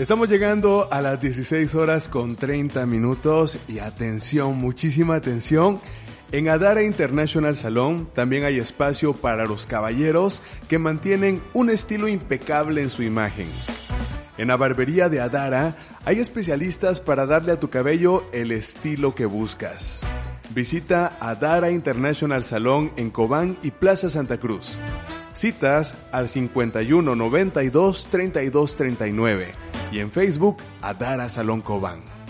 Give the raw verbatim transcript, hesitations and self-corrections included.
Estamos llegando a las dieciséis horas con treinta minutos y atención, muchísima atención. En Adara International Salon también hay espacio para los caballeros que mantienen un estilo impecable en su imagen. En la barbería de Adara hay especialistas para darle a tu cabello el estilo que buscas. Visita Adara International Salon en Cobán y Plaza Santa Cruz. Citas al cincuenta y uno noventa y dos treinta y dos treinta y nueve y en Facebook Adara Salón Cobán.